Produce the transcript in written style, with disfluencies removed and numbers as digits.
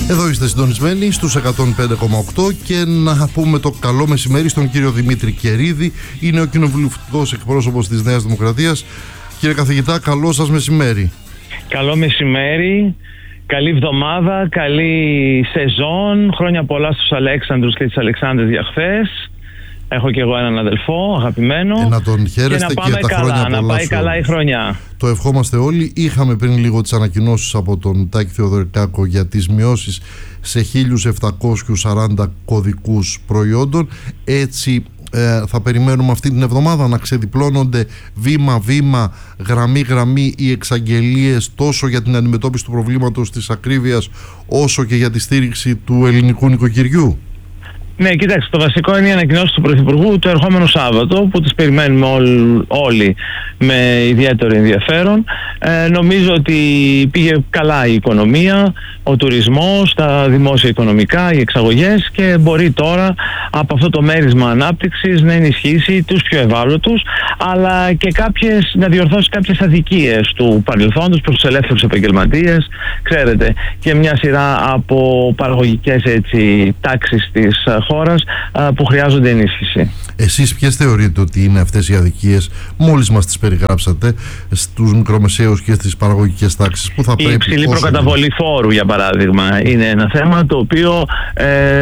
Εδώ είστε συντονισμένοι στους 105,8 και να πούμε το καλό μεσημέρι στον κύριο Δημήτρη Κερίδη. Είναι ο κοινοβουλευτικός εκπρόσωπος της Νέας Δημοκρατίας. Κύριε καθηγητά, καλό σας μεσημέρι. Καλό μεσημέρι, καλή εβδομάδα, καλή σεζόν. Χρόνια πολλά στους Αλέξανδρους και τις Αλεξάνδρες για χθες. Έχω και εγώ έναν αδελφό αγαπημένο. Να τον χαίρεστε και τα καλά, χρόνια πολλά. να πάει καλά η χρονιά. Το ευχόμαστε όλοι. Είχαμε πριν λίγο τις ανακοινώσεις από τον Τάκη Θεοδωρικάκο για τις μειώσεις σε 1.740 κωδικούς προϊόντων. Έτσι θα περιμένουμε αυτή την εβδομάδα να ξεδιπλώνονται βήμα-βήμα, γραμμή-γραμμή οι εξαγγελίες τόσο για την αντιμετώπιση του προβλήματος της ακρίβειας όσο και για τη στήριξη του ελληνικού νοικοκυριού. Ναι, κοιτάξτε, το βασικό είναι η ανακοινώση του Πρωθυπουργού το ερχόμενο Σάββατο, που τις περιμένουμε όλοι με ιδιαίτερο ενδιαφέρον. Νομίζω ότι πήγε καλά η οικονομία, ο τουρισμός, τα δημόσια οικονομικά, οι εξαγωγές, και μπορεί τώρα από αυτό το μέρισμα ανάπτυξης να ενισχύσει τους πιο ευάλωτους, αλλά και να διορθώσει κάποιες αδικίες του παρελθόντος προς τους ελεύθερους επαγγελματίες, ξέρετε, και μια σειρά από παραγωγικές τάξεις της χώρας που χρειάζονται ενίσχυση. Εσείς ποιες θεωρείτε ότι είναι αυτές οι αδικίες, μόλις μας τις περιγράψατε, στους μικρομεσαίους και στις παραγωγικές τάξεις, που θα πρέπει... Η υψηλή προκαταβολή φόρου, για παράδειγμα, είναι ένα θέμα το οποίο